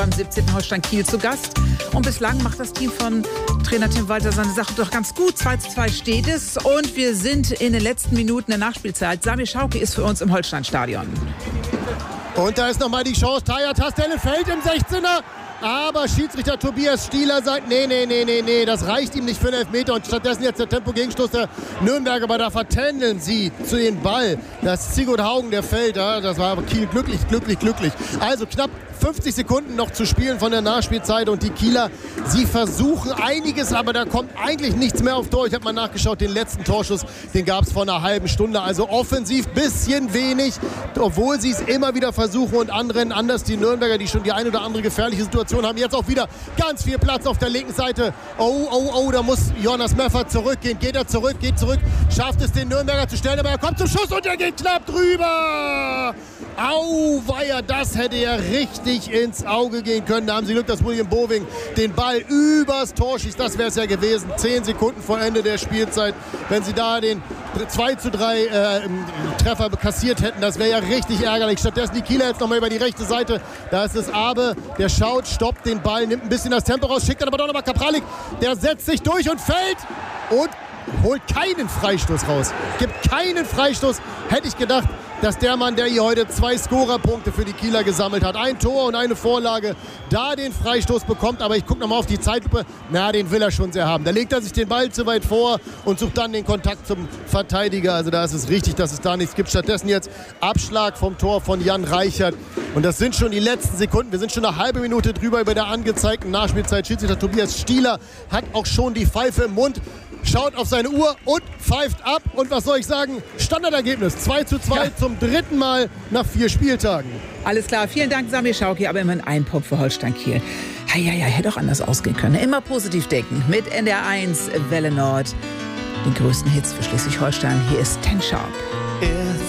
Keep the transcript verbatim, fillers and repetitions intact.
Beim siebzehnten Holstein Kiel zu Gast. Und bislang macht das Team von Trainer Tim Walter seine Sache doch ganz gut. zwei zu zwei steht es und wir sind in den letzten Minuten der Nachspielzeit. Samir Schauke ist für uns im Holstein-Stadion. Und da ist nochmal die Chance. Taya Tastelle fällt im sechzehner. Aber Schiedsrichter Tobias Stieler sagt, nee, nee, nee, nee, nee, das reicht ihm nicht für einen Elfmeter. Und stattdessen jetzt der Tempo-Gegenstoß der Nürnberger, aber da vertändeln sie zu den Ball. Das ist Sigurd Haugen, der fällt. Ja, das war aber Kiel glücklich, glücklich, glücklich. Also knapp fünfzig Sekunden noch zu spielen von der Nachspielzeit. Und die Kieler, sie versuchen einiges, aber da kommt eigentlich nichts mehr auf Tor. Ich habe mal nachgeschaut, den letzten Torschuss, den gab es vor einer halben Stunde. Also offensiv bisschen wenig, obwohl sie es immer wieder versuchen und anrennen. Anders die Nürnberger, die schon die eine oder andere gefährliche Situation haben jetzt auch wieder ganz viel Platz auf der linken Seite. Oh, oh, oh, da muss Jonas Meffert zurückgehen. Geht er zurück, geht zurück, schafft es den Nürnberger zu stellen, aber er kommt zum Schuss und er geht knapp drüber. Auweia, das hätte ja richtig ins Auge gehen können. Da haben sie Glück, dass William Boving den Ball übers Tor schießt. Das wäre es ja gewesen. Zehn Sekunden vor Ende der Spielzeit. Wenn sie da den zwei zu drei äh, Treffer kassiert hätten, das wäre ja richtig ärgerlich. Stattdessen die Kieler jetzt nochmal über die rechte Seite. Da ist es Abe, der schaut, stoppt den Ball, nimmt ein bisschen das Tempo raus, schickt dann aber doch nochmal Kapralik. Der setzt sich durch und fällt und holt keinen Freistoß raus. Gibt keinen Freistoß. Hätte ich gedacht, dass der Mann, der hier heute zwei Scorerpunkte für die Kieler gesammelt hat, ein Tor und eine Vorlage, da den Freistoß bekommt. Aber ich gucke nochmal auf die Zeitlupe. Na, den will er schon sehr haben. Da legt er sich den Ball zu weit vor und sucht dann den Kontakt zum Verteidiger. Also da ist es richtig, dass es da nichts gibt. Stattdessen jetzt Abschlag vom Tor von Jan Reichert. Und das sind schon die letzten Sekunden. Wir sind schon eine halbe Minute drüber über der angezeigten Nachspielzeit. Schiedsrichter Tobias Stieler hat auch schon die Pfeife im Mund, schaut auf seine Uhr und pfeift ab. Und was soll ich sagen? Standardergebnis zwei zu zwei, ja, zum dritten Mal nach vier Spieltagen. Alles klar, vielen Dank Samir Schauke, aber immerhin ein Punkt für Holstein Kiel. Ja, ja, ja, hätte auch anders ausgehen können. Immer positiv denken mit N D R eins Welle Nord. Den größten Hits für Schleswig-Holstein. Hier ist Ten Sharp. If